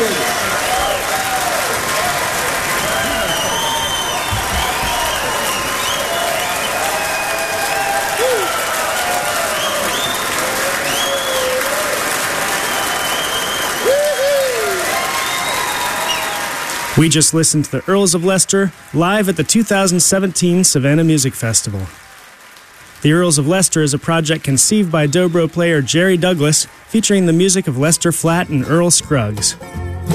We just listened to the Earls of Leicester live at the 2017 Savannah Music Festival. The Earls of Leicester is a project conceived by dobro player Jerry Douglas, featuring the music of Lester Flatt and Earl Scruggs.